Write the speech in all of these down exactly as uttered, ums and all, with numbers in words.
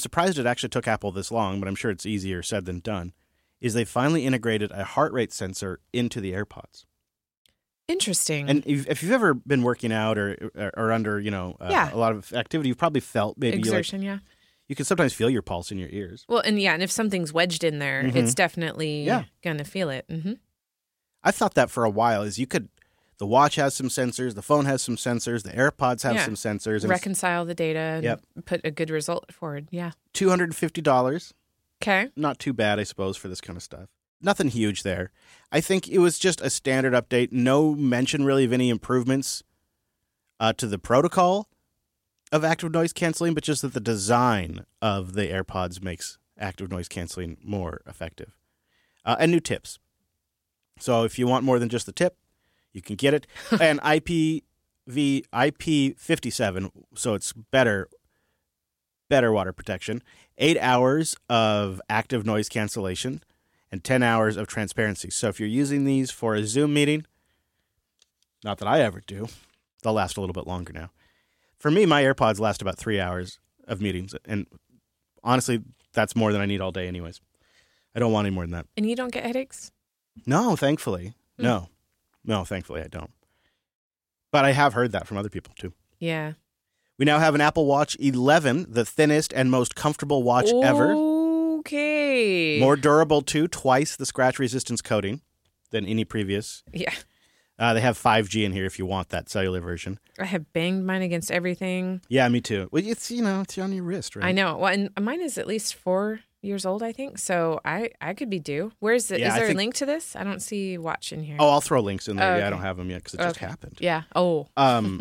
surprised it actually took Apple this long, but I'm sure it's easier said than done, is they finally integrated a heart rate sensor into the AirPods. Interesting. And if, if you've ever been working out or or, or under, you know, uh, yeah. a lot of activity, you've probably felt maybe exertion, you like, yeah. You can sometimes feel your pulse in your ears. Well, and yeah, and if something's wedged in there, mm-hmm. it's definitely yeah. going to feel it. Mm-hmm. I thought that for a while is you could, the watch has some sensors, the phone has some sensors, the AirPods have yeah. some sensors. And reconcile the data and yep. put a good result forward. Yeah. two hundred fifty dollars. Okay. Not too bad, I suppose, for this kind of stuff. Nothing huge there. I think it was just a standard update. No mention really of any improvements uh, to the protocol of active noise canceling, but just that the design of the AirPods makes active noise canceling more effective. Uh, and new tips. So if you want more than just the tip, you can get it. And I P v I P fifty-seven, so it's better, better water protection. Eight hours of active noise cancellation and ten hours of transparency. So if you're using these for a Zoom meeting, not that I ever do, they'll last a little bit longer now. For me, my AirPods last about three hours of meetings. And honestly, that's more than I need all day anyways. I don't want any more than that. And you don't get headaches? No, thankfully. Mm. No. No, thankfully I don't. But I have heard that from other people too. Yeah. We now have an Apple Watch eleven, the thinnest and most comfortable watch okay. ever. Okay. More durable too, twice the scratch resistance coating than any previous. Yeah. Uh, they have five G in here if you want that cellular version. I have banged mine against everything. Yeah, me too. Well, it's, you know, it's on your wrist, right? I know. Well, and mine is at least four years old, I think. So I, I could be due. Where's it? Yeah, is there think... a link to this? I don't see watch in here. Oh, I'll throw links in there. Oh, okay. Yeah, I don't have them yet because it just okay. happened. Yeah. Oh. Um.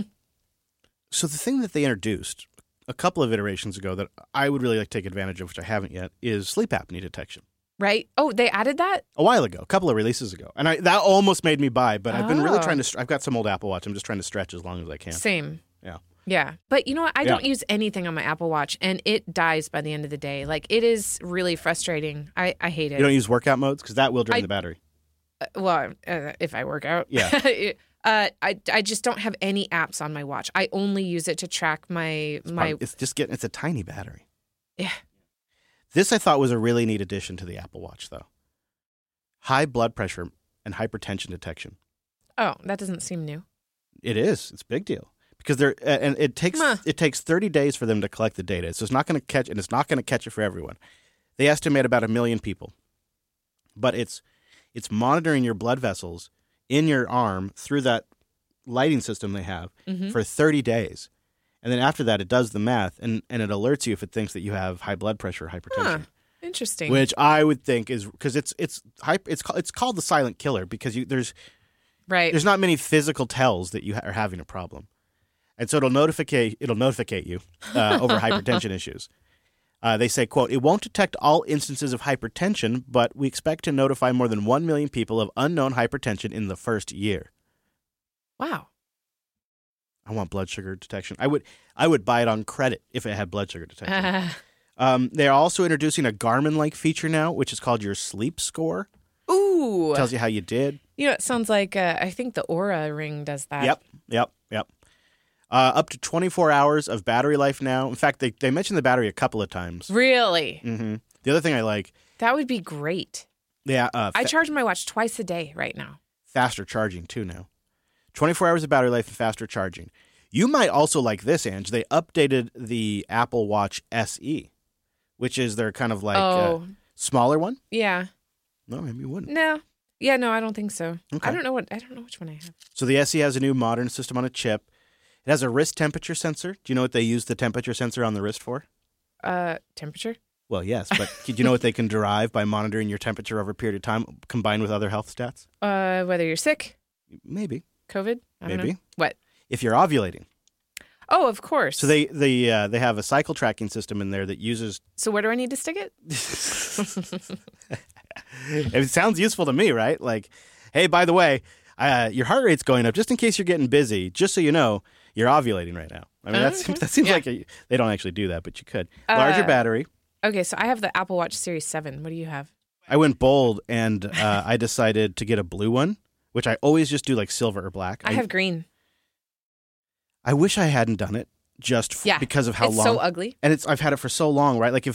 So the thing that they introduced a couple of iterations ago that I would really like to take advantage of, which I haven't yet, is sleep apnea detection. Right. Oh, they added that? A while ago, a couple of releases ago. And I that almost made me buy, but I've been really Oh. trying to, I've got some old Apple Watch. I'm just trying to stretch as long as I can. Same. Yeah. Yeah. But you know what? I Yeah. don't use anything on my Apple Watch, and it dies by the end of the day. Like, it is really frustrating. I, I hate it. You don't use workout modes? Because that will drain I- the battery. Uh, well, uh, if I work out. Yeah. uh, I, I just don't have any apps on my watch. I only use it to track my... It's, my. probably, it's just getting, it's a tiny battery. Yeah. This I thought was a really neat addition to the Apple Watch, though. High blood pressure and hypertension detection. Oh, that doesn't seem new. It is. It's a big deal because they're and it takes Huh. it takes thirty days for them to collect the data. So it's not going to catch and it's not going to catch it for everyone. They estimate about a million people, but it's it's monitoring your blood vessels in your arm through that lighting system they have Mm-hmm. for thirty days, and then after that it does the math and and it alerts you if it thinks that you have high blood pressure or hypertension. Huh. Interesting. Which I would think is because it's it's hyper, it's called, it's called the silent killer because you there's right. there's not many physical tells that you ha- are having a problem, and so it'll notify it'll notificate you uh, over hypertension issues. Uh, they say, "quote It won't detect all instances of hypertension, but we expect to notify more than one million people of unknown hypertension in the first year." Wow. I want blood sugar detection. I would I would buy it on credit if it had blood sugar detection. Uh, Um, they're also introducing a Garmin-like feature now, which is called your sleep score. ooh. Tells you how you did. You know, it sounds like, uh, I think the Aura ring does that. Yep, yep, yep. Uh, up to twenty-four hours of battery life now. In fact, they, they mentioned the battery a couple of times. Really? Mm-hmm. The other thing I like, That would be great. yeah, uh, I fa- charge my watch twice a day right now. faster charging too now. twenty-four hours of battery life and faster charging. You might also like this, Ange. They updated the Apple Watch S E, which is their kind of like oh, uh, smaller one. yeah. No, maybe you wouldn't. No. Yeah, no, I don't think so. Okay. I don't know what I don't know which one I have. So the S E has a new modern system on a chip. It has a wrist temperature sensor. Do you know what they use the temperature sensor on the wrist for? Uh, temperature? Well, yes, but do you know what they can derive by monitoring your temperature over a period of time combined with other health stats? Uh, whether you're sick, Maybe. COVID, I don't Maybe. know. What? If you're ovulating. Oh, of course. So they they uh, they have a cycle tracking system in there that uses. So where do I need to stick it? It sounds useful to me, right? Like, hey, by the way, uh, your heart rate's going up just in case you're getting busy. Just so you know, you're ovulating right now. I mean, that's, Okay. that seems Yeah. like a, they don't actually do that, but you could. Larger Uh, battery. Okay, so I have the Apple Watch Series seven. What do you have? I went bold and uh, I decided to get a blue one, which I always just do like silver or black. I have green. I wish I hadn't done it just f- Yeah, because of how it's long. so ugly. And it's I've had it for so long, right? Like if